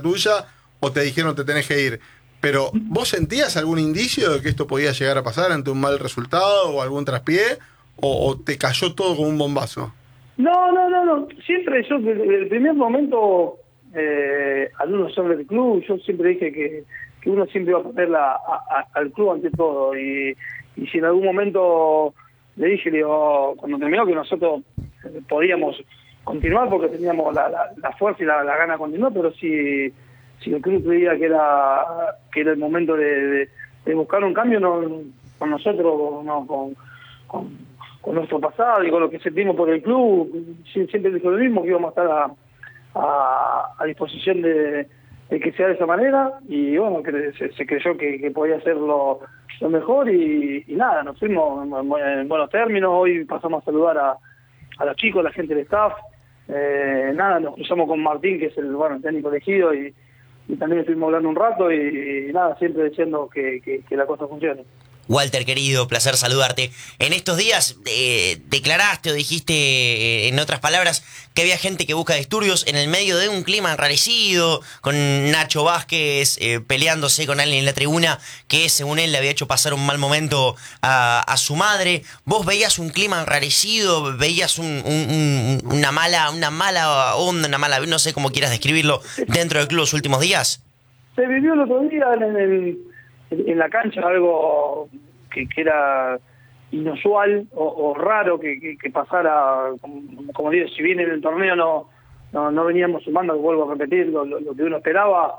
tuya o te dijeron te tenés que ir. Pero, ¿vos sentías algún indicio de que esto podía llegar a pasar ante un mal resultado o algún traspié? ¿O te cayó todo como un bombazo? No. Siempre yo, desde el primer momento, al uno sobre el club, yo siempre dije que uno siempre iba a poner al club ante todo. Y si en algún momento le digo, cuando terminó, que nosotros podíamos continuar porque teníamos la fuerza y la gana de continuar, pero si el club creía que era el momento de buscar un cambio, no, con nosotros, no, con nuestro pasado y con lo que sentimos por el club, siempre dijo lo mismo, que íbamos a estar a disposición de que sea de esa manera, y bueno, se creyó que podía ser lo mejor, y nada, nos fuimos en buenos términos. Hoy pasamos a saludar a los chicos, a la gente del staff, nada, nos cruzamos con Martín, que es el técnico elegido, y también estuvimos hablando un rato, y nada, siempre diciendo que la cosa funcione. Walter, querido, placer saludarte. En estos días declaraste o dijiste, en otras palabras, que había gente que busca disturbios en el medio de un clima enrarecido, con Nacho Vázquez peleándose con alguien en la tribuna que, según él, le había hecho pasar un mal momento a su madre. ¿Vos veías un clima enrarecido? ¿Veías una mala onda, no sé cómo quieras describirlo, dentro del club los últimos días? Se vivió el otro día en la cancha algo que era inusual o raro que pasara, como digo, si bien en el torneo no veníamos sumando, vuelvo a repetir, lo que uno esperaba,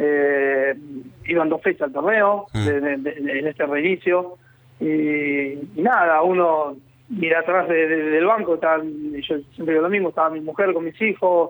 iban 2 fechas al torneo, en este reinicio, y nada, uno mira atrás del banco, yo siempre digo lo mismo, estaba mi mujer con mis hijos.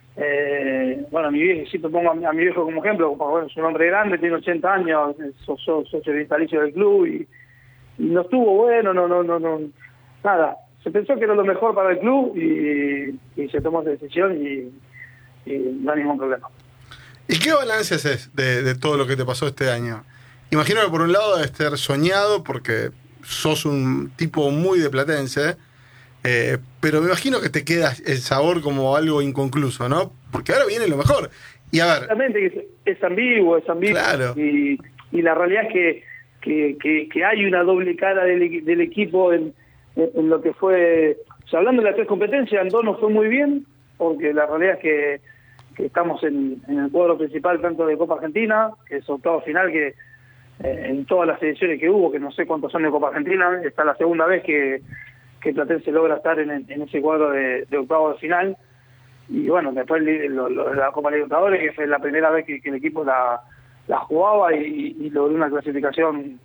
Mi viejo, si pongo a mi viejo como ejemplo, porque es un hombre grande, tiene 80 años, socio vitalicio del club, y no estuvo bueno, nada, se pensó que era lo mejor para el club, y se tomó esa decisión, y no hay ningún problema. ¿Y qué balance haces de todo lo que te pasó este año? Imagino que por un lado debe estar soñado, porque sos un tipo muy de platense, pero me imagino que te queda el sabor como algo inconcluso, ¿no? Porque ahora viene lo mejor. Y a ver... Realmente que es ambiguo. Claro. Y la realidad es que hay una doble cara del equipo en lo que fue... O sea, hablando de las 3 competencias, en 2 nos fue muy bien, porque la realidad es que estamos en el cuadro principal, tanto de Copa Argentina, que es octavo final, que en todas las ediciones que hubo, que no sé cuántos son de Copa Argentina, está la segunda vez que Platense logra estar en ese cuadro de octavo de final. Y bueno, después la Copa Libertadores, que fue la primera vez que el equipo la jugaba, y logró una clasificación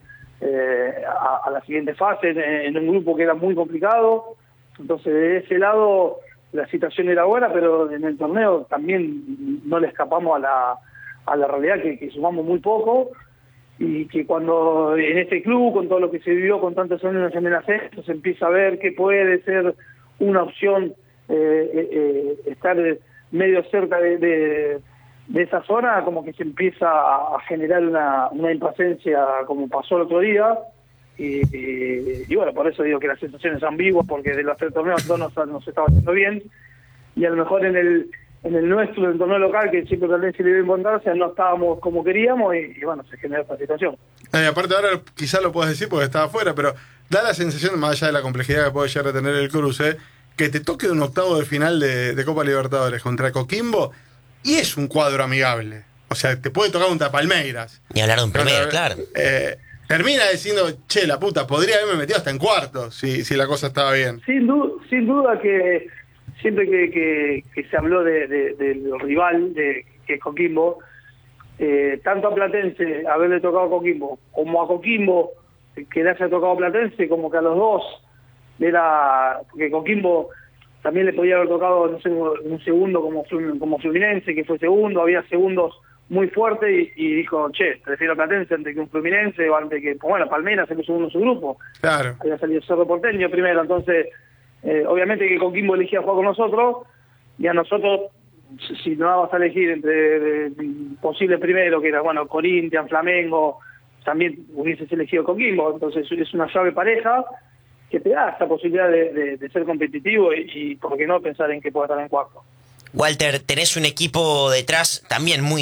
a la siguiente fase en un grupo que era muy complicado. Entonces, de ese lado la situación era buena, pero en el torneo también no le escapamos a la realidad que sumamos muy poco, y que cuando en este club, con todo lo que se vivió con tantos años en el ascenso, se empieza a ver que puede ser una opción estar medio cerca de esa zona, como que se empieza a generar una impaciencia, como pasó el otro día, y bueno, por eso digo que las sensaciones son ambiguas, porque de los 3 torneos todos nos estaba haciendo bien, y a lo mejor en el nuestro, en el torneo local, que siempre también se le iba a encontrar, o sea, no estábamos como queríamos, y bueno, se generó esta situación. Aparte ahora quizás lo puedes decir porque estaba afuera, pero da la sensación, más allá de la complejidad que puede llegar a tener el cruce, que te toque un octavo de final de Copa Libertadores contra Coquimbo, y es un cuadro amigable. O sea, te puede tocar un Palmeiras. Y hablar de un promedio, claro. Termina diciendo, che, la puta, podría haberme metido hasta en cuartos si la cosa estaba bien. Sin duda que siempre que se habló del rival, que es Coquimbo, tanto a Platense haberle tocado a Coquimbo, como a Coquimbo que le haya tocado a Platense, como que a los dos porque Coquimbo también le podía haber tocado, no sé, un segundo como Fluminense, que fue segundo, había segundos muy fuertes, y dijo, che, prefiero a Platense antes que un Fluminense, o antes que, Palmeiras se puso segundo en su grupo. Claro. Había salido Cerro Porteño primero, entonces obviamente que Coquimbo elegía jugar con nosotros, y a nosotros, si no vas a elegir entre posible primero, que era, Corinthians, Flamengo, también hubieses elegido Coquimbo. Entonces es una llave pareja que te da esa posibilidad de ser competitivo, y por qué no pensar en que pueda estar en cuarto. Walter, tenés un equipo detrás también muy